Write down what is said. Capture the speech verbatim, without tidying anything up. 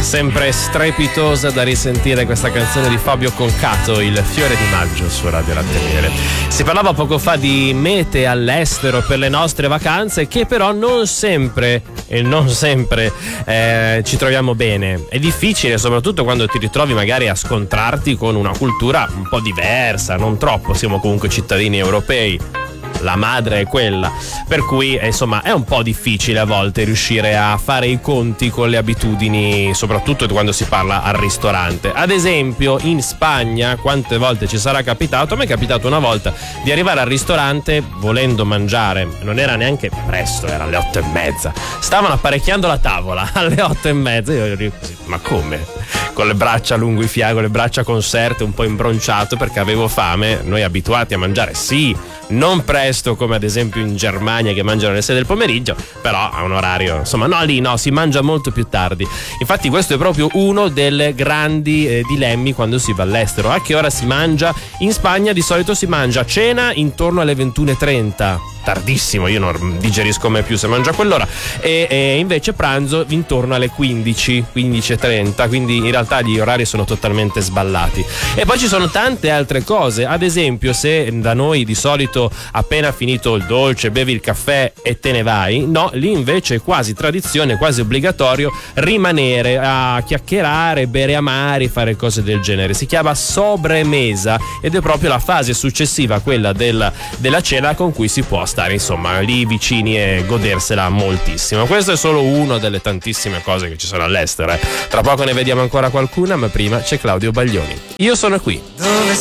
Sempre strepitosa da risentire questa canzone di Fabio Concato, Il fiore di maggio su Radio Latte Miele. Si parlava poco fa di mete all'estero per le nostre vacanze che però non sempre e non sempre eh, ci troviamo bene. È difficile, soprattutto quando ti ritrovi magari a scontrarti con una cultura un po' diversa, non troppo, siamo comunque cittadini europei. La madre è quella, per cui eh, insomma è un po' difficile a volte riuscire a fare i conti con le abitudini, soprattutto quando si parla al ristorante. Ad esempio in Spagna, quante volte ci sarà capitato, a me è capitato una volta di arrivare al ristorante volendo mangiare, non era neanche presto, era alle otto e mezza, stavano apparecchiando la tavola alle otto e mezza, io ero così, ma come? Con le braccia lungo i fianchi, le braccia conserte, un po' imbronciato perché avevo fame, noi abituati a mangiare, sì, non presto come ad esempio in Germania che mangiano alle sei del pomeriggio, però a un orario, insomma, no, lì no, si mangia molto più tardi. Infatti questo è proprio uno dei grandi eh, dilemmi quando si va all'estero. A che ora si mangia? In Spagna di solito si mangia cena intorno alle ventuno e trenta, tardissimo, io non digerisco mai più se mangio a quell'ora, e, e invece pranzo intorno alle quindici, quindici e trenta, quindi in realtà gli orari sono totalmente sballati. E poi ci sono tante altre cose, ad esempio se da noi di solito appena finito il dolce bevi il caffè e te ne vai, no, lì invece è quasi tradizione, quasi obbligatorio rimanere a chiacchierare, bere amari, fare cose del genere. Si chiama sobremesa ed è proprio la fase successiva a quella della, della cena con cui si può stare insomma lì vicini e godersela moltissimo. Questo è solo una delle tantissime cose che ci sono all'estero, eh. Tra poco ne vediamo ancora qualcuna, ma prima c'è Claudio Baglioni. Io sono qui.